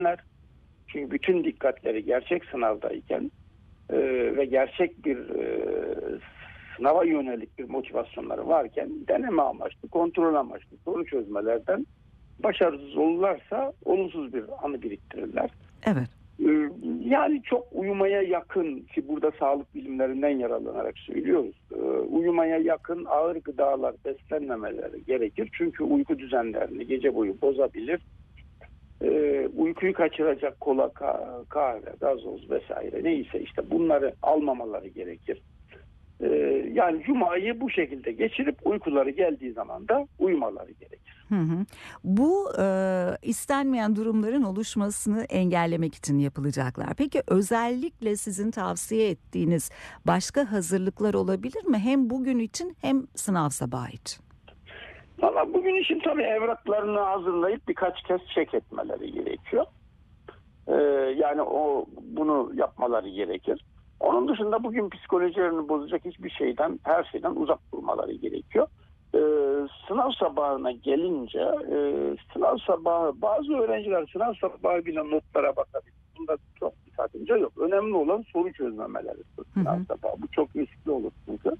Çünkü bütün dikkatleri gerçek sınavdayken ve gerçek bir sınava yönelik bir motivasyonları varken deneme amaçlı, kontrol amaçlı soru çözmelerden başarısız olurlarsa olumsuz bir anı biriktirirler. Evet. Yani çok uyumaya yakın, ki burada sağlık bilimlerinden yararlanarak söylüyoruz. Uyumaya yakın ağır gıdalar beslenmemeleri gerekir. Çünkü uyku düzenlerini gece boyu bozabilir. Uykuyu kaçıracak kola, kahve, gazoz vesaire neyse işte bunları almamaları gerekir. Yani cumayı bu şekilde geçirip uykuları geldiği zaman da uyumaları gerekir. Bu istenmeyen durumların oluşmasını engellemek için yapılacaklar. Peki özellikle sizin tavsiye ettiğiniz başka hazırlıklar olabilir mi? Hem bugün için hem sınav sabahı için. Valla bugün için tabii evraklarını hazırlayıp birkaç kez çek etmeleri gerekiyor. Yani bunu yapmaları gerekir. Onun dışında bugün psikolojilerini bozacak her şeyden uzak durmaları gerekiyor. Sınav sabahına gelince sınav sabahı bazı öğrenciler sınav sabahı bile notlara bakabilir. Bunda çok bir sakınca yok. Önemli olan soru çözmemeleri sınav sabahı. Bu çok riskli olur çünkü.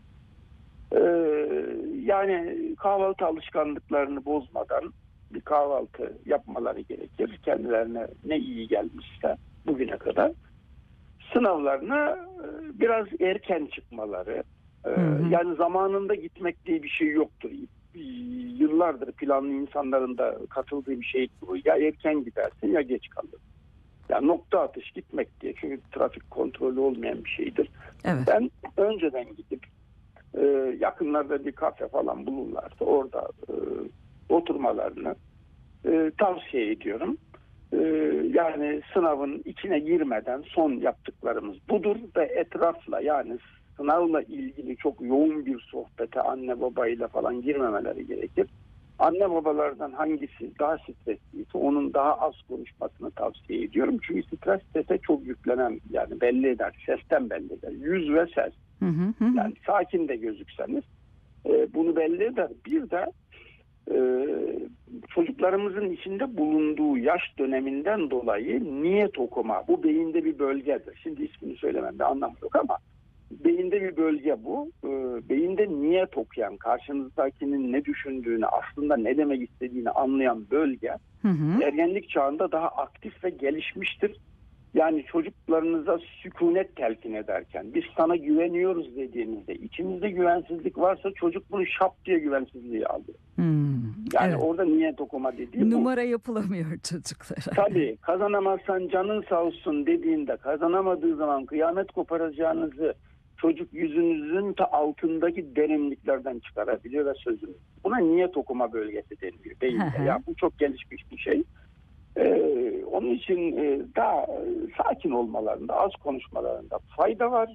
Yani kahvaltı alışkanlıklarını bozmadan bir kahvaltı yapmaları gerekir. Kendilerine ne iyi gelmişse bugüne kadar. Sınavlarına biraz erken çıkmaları, yani zamanında gitmek diye bir şey yoktur. Yıllardır planlı insanların da katıldığı bir şey bu. Ya erken gidersin ya geç kalırsın. Yani nokta atış gitmek diye, çünkü trafik kontrolü olmayan bir şeydir. Evet. Ben önceden gidip yakınlarda bir kafe falan bulurlarsa orada oturmalarını tavsiye ediyorum. Yani sınavın içine girmeden son yaptıklarımız budur ve etrafla, yani sınavla ilgili çok yoğun bir sohbete anne babayla falan girmemeleri gerekir. Anne babalardan hangisi daha stresliyse onun daha az konuşmasını tavsiye ediyorum. Çünkü stres sese çok yüklenen, yani belli eder, sesten belli eder. Yüz ve ses. Yani sakin de gözükseniz bunu belli eder. Bir de çocuklarımızın içinde bulunduğu yaş döneminden dolayı niyet okuma, bu beyinde bir bölgedir. Şimdi ismini söylememde anlamı yok ama beyinde bir bölge bu. Beyinde niyet okuyan, karşınızdakinin ne düşündüğünü, aslında ne demek istediğini anlayan bölge ergenlik çağında daha aktif ve gelişmiştir. Yani çocuklarınıza sükunet telkin ederken, biz sana güveniyoruz dediğinizde, içinizde güvensizlik varsa çocuk bunu şap diye güvensizliği alıyor. Yani evet. Orada niyet okuma dediğim numara yapılamıyor çocuklara. Tabii kazanamazsan canın sağ olsun dediğinde, kazanamadığı zaman kıyamet koparacağınızı çocuk yüzünüzün altındaki derinliklerden çıkarabiliyor ve sözünü. Buna niyet okuma bölgesi deniliyor beyinde. Ya bu çok gelişmiş bir şey. Onun için daha sakin olmalarında, az konuşmalarında fayda var.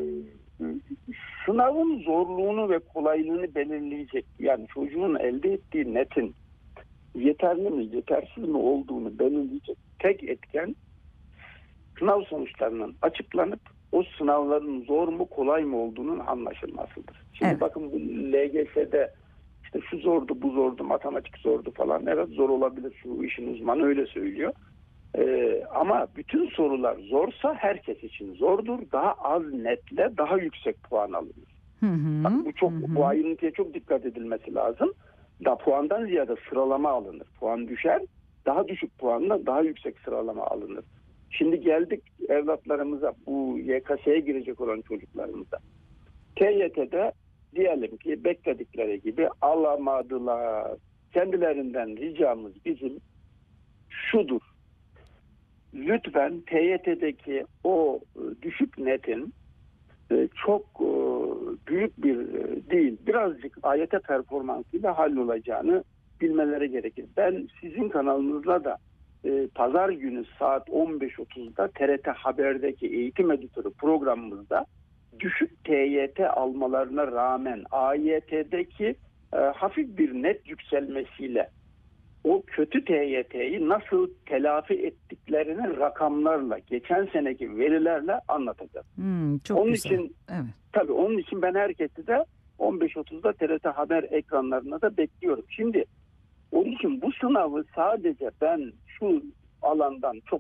Sınavın zorluğunu ve kolaylığını belirleyecek, yani çocuğun elde ettiği netin yeterli mi, yetersiz mi olduğunu belirleyecek tek etken sınav sonuçlarının açıklanıp o sınavların zor mu, kolay mı olduğunun anlaşılmasıdır. Şimdi bakın bu LGS'de işte şu zordu, bu zordu, matematik zordu falan. Evet, zor olabilir, şu işin uzmanı öyle söylüyor. Ama bütün sorular zorsa herkes için zordur. Daha az netle daha yüksek puan alınır. Bak, bu ayrıntıya çok dikkat edilmesi lazım. Da puandan ziyade sıralama alınır. Puan düşer, daha düşük puanla daha yüksek sıralama alınır. Şimdi geldik evlatlarımıza, bu YKS'ye girecek olan çocuklarımıza. TYT'de diyelim ki bekledikleri gibi alamadılar. Kendilerinden ricamız bizim şudur: lütfen TYT'deki o düşük netin çok büyük bir değil, birazcık AYT performansıyla hallolacağını bilmeleri gerekir. Ben sizin kanalınızla da pazar günü saat 15.30'da TRT Haber'deki eğitim editörü programımızda düşük TYT almalarına rağmen AYT'deki hafif bir net yükselmesiyle o kötü TYT'yi nasıl telafi ettiklerini rakamlarla, geçen seneki verilerle anlatacağız. Çok onun güzel. için tabii onun için ben herkesi de 15.30'da TRT Haber ekranlarına da bekliyorum. Şimdi onun için bu sınavı sadece ben şu alandan çok